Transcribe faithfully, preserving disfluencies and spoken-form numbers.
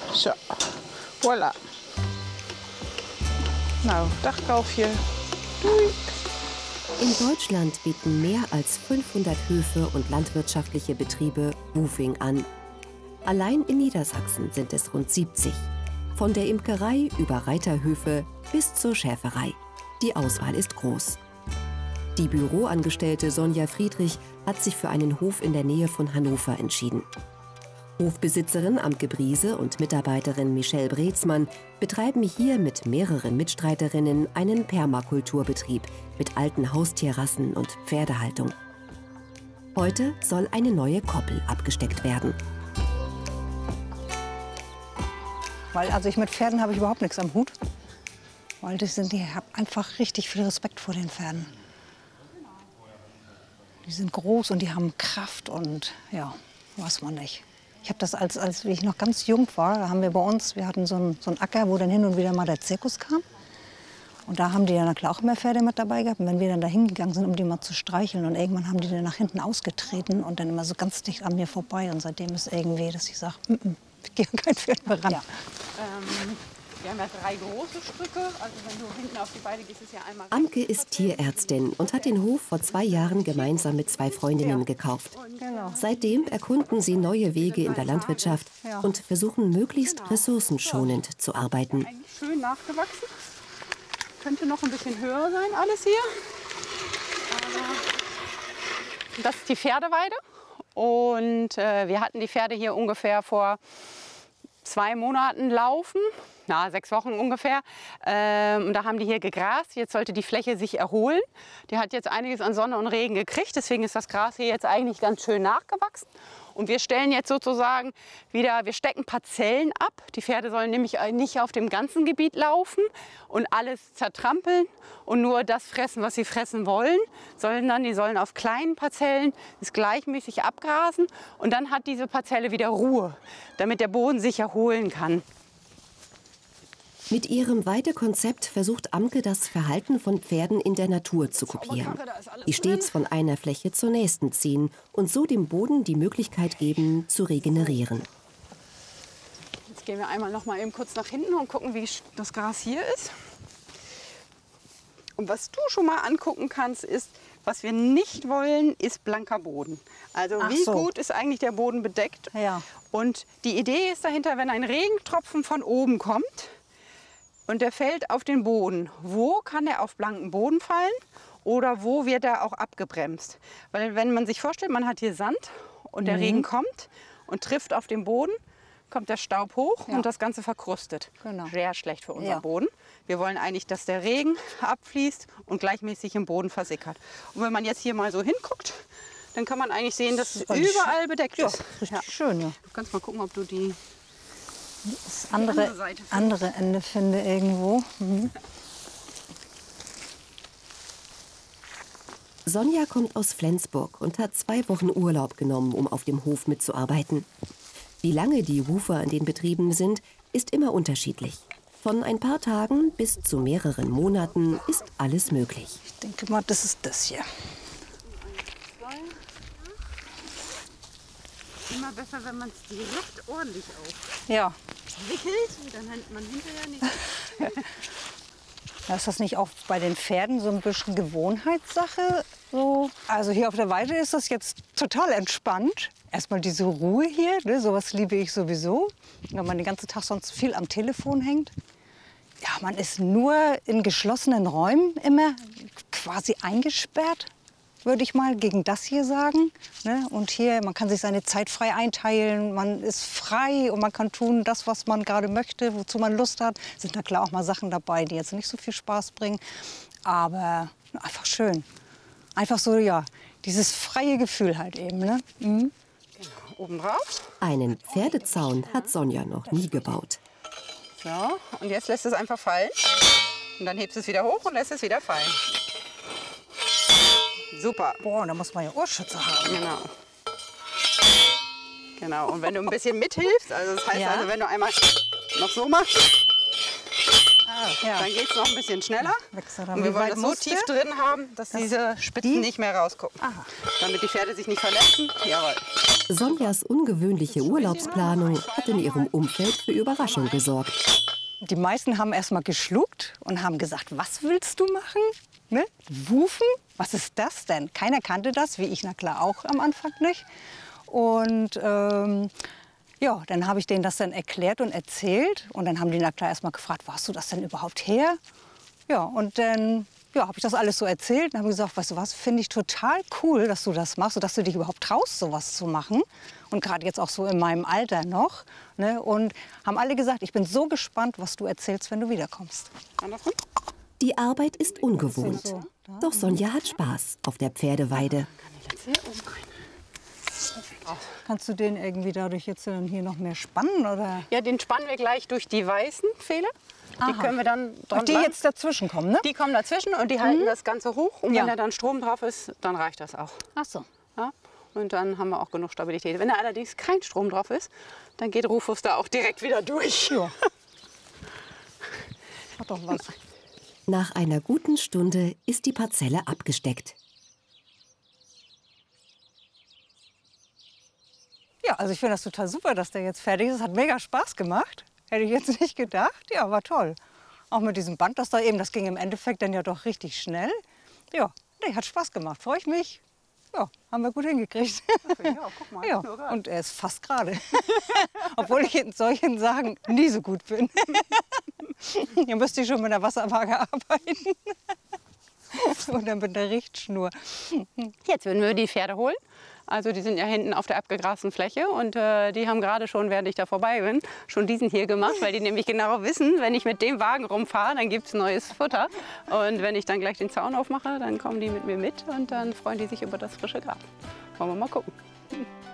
So, voilà. Nou, dag kalfje. Doei. In Deutschland bieten mehr als fünfhundert Höfe und landwirtschaftliche Betriebe Woofing an. Allein in Niedersachsen sind es rund siebzig. Von der Imkerei über Reiterhöfe bis zur Schäferei. Die Auswahl ist groß. Die Büroangestellte Sonja Friedrich hat sich für einen Hof in der Nähe von Hannover entschieden. Hofbesitzerin Amke Briese und Mitarbeiterin Michelle Brezmann betreiben hier mit mehreren Mitstreiterinnen einen Permakulturbetrieb mit alten Haustierrassen und Pferdehaltung. Heute soll eine neue Koppel abgesteckt werden. Weil also ich mit Pferden habe ich überhaupt nichts am Hut. Weil das sind, ich habe einfach richtig viel Respekt vor den Pferden. Die sind groß und die haben Kraft und ja, weiß man nicht. Ich habe das, als, als ich noch ganz jung war, da haben wir bei uns, wir hatten so einen, so einen Acker, wo dann hin und wieder mal der Zirkus kam. Und da haben die dann klar auch immer Pferde mit dabei gehabt. Und wenn wir dann da hingegangen sind, um die mal zu streicheln, und irgendwann haben die dann nach hinten ausgetreten und dann immer so ganz dicht an mir vorbei. Und seitdem ist irgendwie, dass ich sage, mm -mm, ich gehe kein Pferd mehr ran. Ja. Ähm, wir haben ja drei große Stücke. Also wenn du hinten auf die Beine gehst, ist ja einmal... Amke ist Tierärztin und hat den Hof vor zwei Jahren gemeinsam mit zwei Freundinnen gekauft. Genau. Seitdem erkunden sie neue Wege in der Landwirtschaft und versuchen möglichst ressourcenschonend zu arbeiten. Eigentlich schön nachgewachsen. Könnte noch ein bisschen höher sein, alles hier. Aber das ist die Pferdeweide. Und äh, wir hatten die Pferde hier ungefähr vor zwei Monaten laufen. Na, sechs Wochen ungefähr. Ähm, und da haben die hier gegrast. Jetzt sollte die Fläche sich erholen. Die hat jetzt einiges an Sonne und Regen gekriegt. Deswegen ist das Gras hier jetzt eigentlich ganz schön nachgewachsen. Und wir stellen jetzt sozusagen wieder, wir stecken Parzellen ab. Die Pferde sollen nämlich nicht auf dem ganzen Gebiet laufen und alles zertrampeln und nur das fressen, was sie fressen wollen, sondern die sollen auf kleinen Parzellen es gleichmäßig abgrasen. Und dann hat diese Parzelle wieder Ruhe, damit der Boden sich erholen kann. Mit ihrem Weidekonzept versucht Amke, das Verhalten von Pferden in der Natur zu kopieren. Die stets von einer Fläche zur nächsten ziehen und so dem Boden die Möglichkeit geben, zu regenerieren. Jetzt gehen wir einmal noch mal eben kurz nach hinten und gucken, wie das Gras hier ist. Und was du schon mal angucken kannst, ist, was wir nicht wollen, ist blanker Boden. Also Ach wie so. gut ist eigentlich der Boden bedeckt? Ja. Und die Idee ist dahinter, wenn ein Regentropfen von oben kommt, und der fällt auf den Boden. Wo kann er auf blanken Boden fallen oder wo wird er auch abgebremst? Weil wenn man sich vorstellt, man hat hier Sand und der Mhm. Regen kommt und trifft auf den Boden, kommt der Staub hoch Ja. und das Ganze verkrustet. Genau. Sehr schlecht für unseren Ja. Boden. Wir wollen eigentlich, dass der Regen abfließt und gleichmäßig im Boden versickert. Und wenn man jetzt hier mal so hinguckt, dann kann man eigentlich sehen, dass es Das ist überall bedeckt Ja, ist. richtig schön, ja. Du kannst mal gucken, ob du die... Das andere, andere Seite finde. andere Ende finde irgendwo. Mhm. Sonja kommt aus Flensburg und hat zwei Wochen Urlaub genommen, um auf dem Hof mitzuarbeiten. Wie lange die Woofer in den Betrieben sind, ist immer unterschiedlich. Von ein paar Tagen bis zu mehreren Monaten ist alles möglich. Ich denke mal, das ist das hier. Immer besser, wenn man es direkt ordentlich aufwickelt. Ja. Dann hat man hinterher nicht. Ja, ist das nicht auch bei den Pferden so ein bisschen Gewohnheitssache? So? Also hier auf der Weide ist das jetzt total entspannt. Erstmal diese Ruhe hier, ne? Sowas liebe ich sowieso. Wenn man den ganzen Tag sonst viel am Telefon hängt. Ja, man ist nur in geschlossenen Räumen immer quasi eingesperrt, würde ich mal gegen das hier sagen. Ne? Und hier, man kann sich seine Zeit frei einteilen, man ist frei und man kann tun das, was man gerade möchte, wozu man Lust hat. Es sind na klar auch mal Sachen dabei, die jetzt nicht so viel Spaß bringen, aber einfach schön. Einfach so, ja, dieses freie Gefühl halt eben. Ne? Mhm. Genau, oben drauf. Einen Pferdezaun hat Sonja noch nie gebaut. So, und jetzt lässt es einfach fallen. Und dann hebst du es wieder hoch und lässt es wieder fallen. Super. Boah, da muss man ja Ohrschützer haben. Genau. Genau. Und wenn du ein bisschen mithilfst, also das heißt, Ja. also, wenn du einmal noch so machst, Ah, ja. dann geht es noch ein bisschen schneller. Wechsel da. Und Wie wir wollen weit das so muss tief der? drin haben, dass diese Spitzen die? nicht mehr rausgucken. Aha. Damit die Pferde sich nicht verletzen. Jawohl. Sonjas ungewöhnliche Urlaubsplanung hat in ihrem Umfeld für Überraschung gesorgt. Die meisten haben erst mal geschluckt und haben gesagt, was willst du machen? Ne? Wufen? Was ist das denn? Keiner kannte das, wie ich na klar auch am Anfang nicht. Und ähm, ja, dann habe ich denen das dann erklärt und erzählt. Und dann haben die na klar erst mal gefragt, wo hast du das denn überhaupt her? Ja, und dann ja, habe ich das alles so erzählt und habe gesagt, weißt du was, finde ich total cool, dass du das machst und dass du dich überhaupt traust, sowas zu machen. Und gerade jetzt auch so in meinem Alter noch. Ne? Und haben alle gesagt, ich bin so gespannt, was du erzählst, wenn du wiederkommst. Andersrum? Die Arbeit ist ungewohnt. So. Doch Sonja hat Spaß auf der Pferdeweide. Kannst du den irgendwie dadurch jetzt dann hier noch mehr spannen? Oder? Ja, den spannen wir gleich durch die weißen Pfähle. Die Aha. können wir dann dran Ach, die lang- jetzt dazwischen kommen, ne? Die kommen dazwischen und die halten das Ganze hoch. Und Ja. wenn da dann Strom drauf ist, dann reicht das auch. Ach so. Ja? Und dann haben wir auch genug Stabilität. Wenn da allerdings kein Strom drauf ist, dann geht Rufus da auch direkt wieder durch. Ja. Hat doch was. Nach einer guten Stunde ist die Parzelle abgesteckt. Ja, also ich finde das total super, dass der jetzt fertig ist. Hat mega Spaß gemacht. Hätte ich jetzt nicht gedacht. Ja, war toll. Auch mit diesem Band, das da eben, das ging im Endeffekt dann ja doch richtig schnell. Ja, nee, hat Spaß gemacht. Freue ich mich. Ja, haben wir gut hingekriegt. Ja, guck mal. Ja, nur gerade. und er ist fast gerade. Obwohl ich in solchen Sachen nie so gut bin. Hier müsste ich schon mit der Wasserwaage arbeiten. Oder mit der Richtschnur. Jetzt würden wir die Pferde holen. Also die sind ja hinten auf der abgegrasten Fläche und äh, die haben gerade schon, während ich da vorbei bin, schon diesen hier gemacht, weil die nämlich genau wissen, wenn ich mit dem Wagen rumfahre, dann gibt es neues Futter. Und wenn ich dann gleich den Zaun aufmache, dann kommen die mit mir mit und dann freuen die sich über das frische Gras. Wollen wir mal gucken.